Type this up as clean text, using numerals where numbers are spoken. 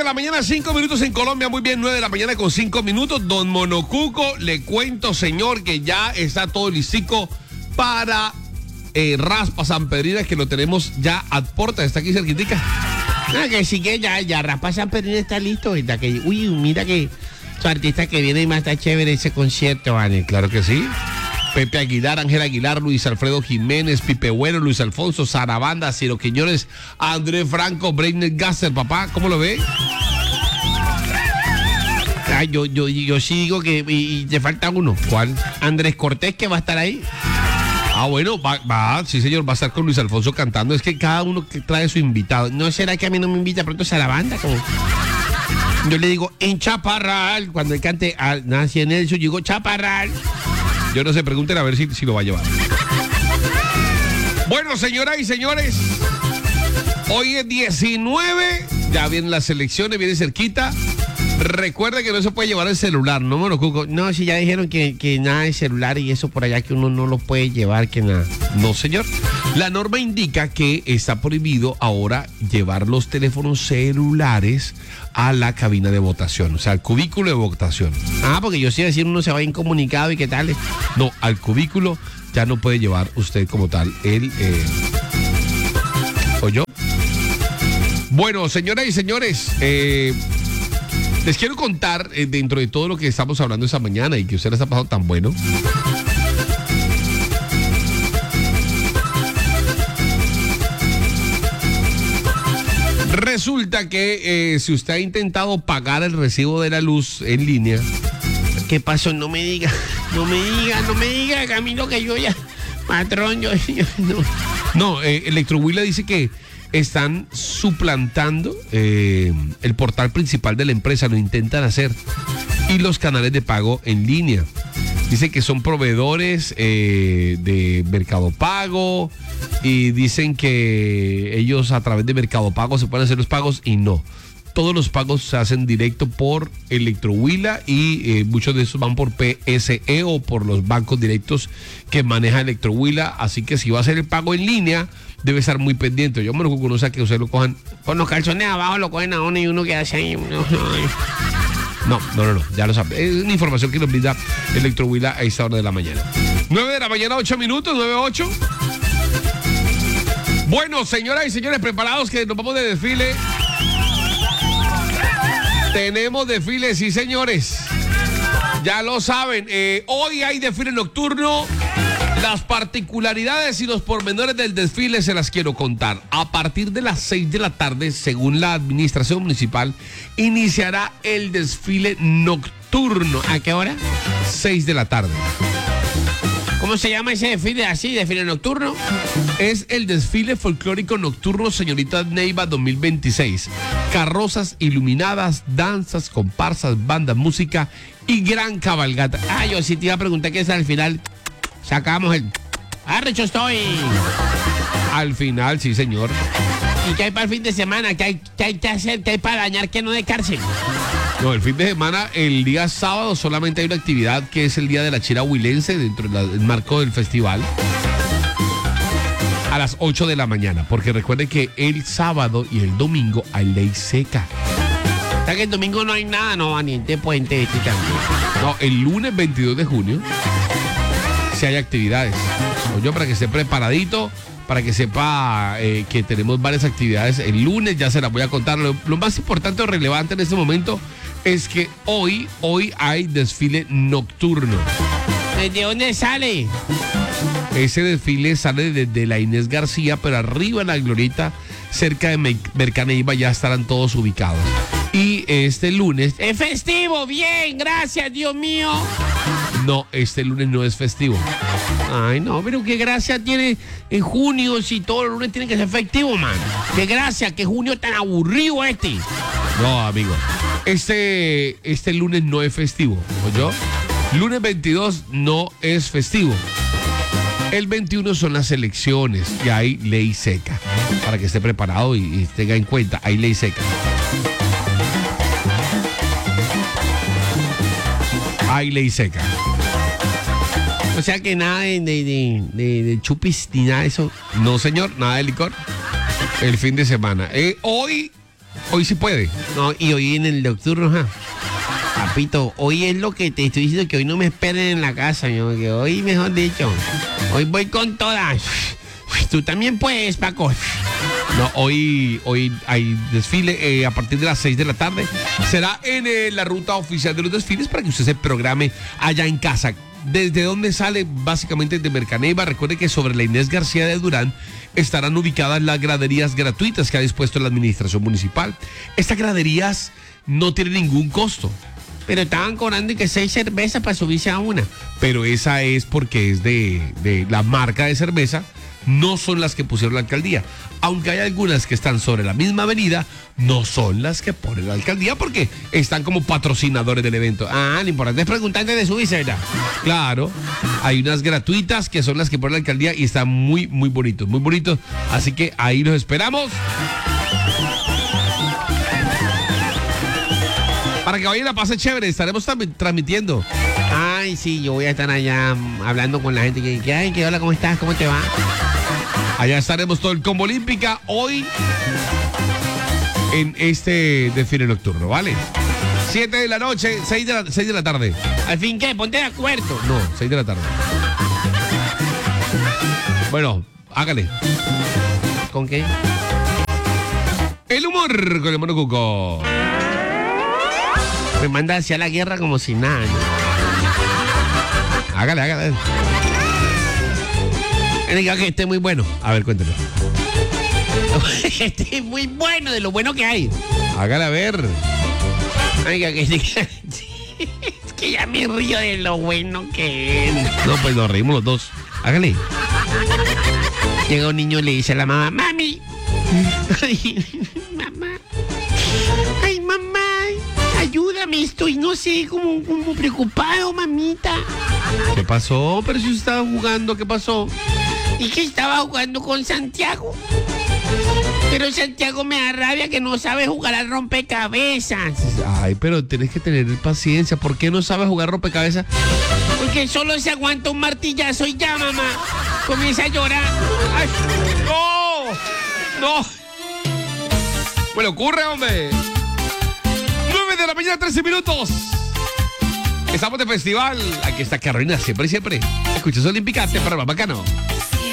la mañana, 5 minutos en Colombia. Muy bien, 9 de la mañana con 5 minutos. Don Monocuco, le cuento, señor, que ya está todo listico para Raspa San Pedrina, que lo tenemos ya a puerta. Está aquí cerquitica. Que sí que ya Raspa San Pedrina está listo. Uy, mira que su artista que viene y más está chévere ese concierto, ¿vale? Claro que sí. Pepe Aguilar, Ángel Aguilar, Luis Alfredo Jiménez, Pipe Bueno, Luis Alfonso, Sarabanda, Ciro Quiñones, André Franco, Breiner Gasser, papá, ¿cómo lo ve? Ay, yo sí digo que y te falta uno. ¿Cuál? Andrés Cortés, que va a estar ahí. Ah, bueno, sí, señor, va a estar con Luis Alfonso cantando. Es que cada uno que trae su invitado. ¿No será que a mí no me invita pronto Sarabanda? Como yo le digo, en Chaparral, cuando él cante Nací en el Sur, yo digo Chaparral. Yo no sé, pregunten a ver si lo va a llevar. Bueno, señoras y señores, hoy es 19, ya vienen las elecciones, viene cerquita. Recuerda que no se puede llevar el celular, ¿no, Monocuco? No, si ya dijeron que nada de celular y eso por allá, que uno no lo puede llevar, que nada. No, señor. La norma indica que está prohibido ahora llevar los teléfonos celulares a la cabina de votación, o sea, al cubículo de votación. Ah, porque yo sí iba a decir, uno se va incomunicado y qué tal. No, al cubículo ya no puede llevar usted como tal el... ¿O yo? Bueno, señoras y señores, les quiero contar, dentro de todo lo que estamos hablando esta mañana y que usted les ha pasado tan bueno. Resulta que si usted ha intentado pagar el recibo de la luz en línea. ¿Qué pasó? No me diga, Camilo, que yo ya, patrón, yo no. No, Electrohuila dice que están suplantando el portal principal de la empresa, lo intentan hacer, y los canales de pago en línea. Dice que son proveedores de Mercado Pago y dicen que ellos a través de Mercado Pago se pueden hacer los pagos y no. Todos los pagos se hacen directo por Electrohuila y muchos de esos van por PSE o por los bancos directos que maneja Electrohuila. Así que si va a hacer el pago en línea, debe estar muy pendiente. Yo me lo conozco que ustedes lo cojan. Con los calzones abajo lo cogen a uno y uno que hace ahí. No, ya lo sabe. Es una información que nos brinda Electrohuila a esta hora de la mañana. 9 de la mañana, 8 minutos, 9:08. Bueno, señoras y señores, preparados que nos vamos de desfile. Tenemos desfile, sí, señores. Ya lo saben. Hoy hay desfile nocturno. Las particularidades y los pormenores del desfile se las quiero contar. A partir de las 6 de la tarde, según la administración municipal, iniciará el desfile nocturno. ¿A qué hora? 6 de la tarde. ¿Cómo se llama ese desfile así, desfile nocturno? Es el desfile folclórico nocturno Señorita Neiva 2026. Carrozas iluminadas, danzas, comparsas, bandas, música y gran cabalgata. Ah, yo sí te iba a preguntar qué es al final. Sacamos el... ¡Arrecho estoy! Al final, sí, señor. ¿Y qué hay para el fin de semana? ¿Qué hay que hacer? ¿Qué hay para dañar que no de cárcel? No, el fin de semana, el día sábado, solamente hay una actividad que es el Día de la Chira Huilense dentro del marco del festival. A las 8 de la mañana, porque recuerden que el sábado y el domingo hay ley seca. O sea que el domingo no hay nada, no, ni de puente este también. No, el lunes 22 de junio sí hay actividades. Yo para que esté preparadito, para que sepa que tenemos varias actividades. El lunes ya se las voy a contar. Lo más importante o relevante en este momento es que hoy hay desfile nocturno. ¿Desde dónde sale? Ese desfile sale desde la Inés García, pero arriba en la Glorieta, cerca de Mercaneiva, ya estarán todos ubicados. Y este lunes... ¡Es festivo! ¡Bien! ¡Gracias, Dios mío! No, este lunes no es festivo. Ay, no, pero qué gracia tiene en junio si todos los lunes tienen que ser festivo, man. Qué gracia, qué junio tan aburrido este. No, amigo. Este lunes no es festivo, ¿oyó? Lunes 22 no es festivo. El 21 son las elecciones y hay ley seca. Para que esté preparado y tenga en cuenta, hay ley seca. Hay ley seca. O sea que nada de chupis ni nada de eso. No, señor, nada de licor. El fin de semana. Hoy Hoy sí puede. No, y hoy en el nocturno, papito, hoy es lo que te estoy diciendo, que hoy no me esperen en la casa, que hoy, mejor dicho, hoy voy con todas. Tú también puedes, Paco. No, hoy hay desfile a partir de las 6 de la tarde. Será en la ruta oficial de los desfiles para que usted se programe allá en casa. ¿Desde dónde sale? Básicamente de Mercaneiva. Recuerde que sobre la Inés García de Durán estarán ubicadas las graderías gratuitas que ha dispuesto la administración municipal. Estas graderías no tienen ningún costo. Pero estaban cobrando que 6 cervezas para subirse a una. Pero esa es porque es de la marca de cerveza. No son las que pusieron la alcaldía. Aunque hay algunas que están sobre la misma avenida, no son las que pone la alcaldía porque están como patrocinadores del evento. Lo importante es preguntarte de subirse, ¿verdad? Claro, hay unas gratuitas que son las que pone la alcaldía y están muy, muy bonitos, muy bonitos. Así que ahí los esperamos. Para que vayan a pase chévere, estaremos transmitiendo. Ay, sí, yo voy a estar allá hablando con la gente que hola, ¿cómo estás? ¿Cómo te va? Allá estaremos todo el Combo Olímpica hoy en este desfile nocturno, ¿vale? 7 de la noche, 6 de la tarde. ¿Al fin qué? Ponte de acuerdo. No, 6 de la tarde. Bueno, hágale. ¿Con qué? El humor con el Mono Cuco. Me manda hacia la guerra como si nada, ¿no? Hágale. Diga que esté muy bueno. A ver, cuéntelo. Este es muy bueno, de lo bueno que hay. Hágale a ver. Oiga, es que ya me río de lo bueno que es. No, pues nos reímos los dos. Hágale. Llega un niño y le dice a la mamá, mami. Ay, mamá. Ay, mamá. Ayúdame, estoy, no sé, como preocupado, mamita. ¿Qué pasó? Pero si usted estaba jugando, ¿qué pasó? Y que estaba jugando con Santiago. Pero Santiago me da rabia que no sabe jugar al rompecabezas. Ay, pero tienes que tener paciencia. ¿Por qué no sabes jugar rompecabezas? Porque solo se aguanta un martillazo y ya, mamá. Comienza a llorar. ¡Ay! ¡No! Bueno, ocurre, hombre. 9 de la mañana, 13 minutos. Estamos de festival. Aquí está Carolina, siempre. Escuchas Olímpica, para más bacano.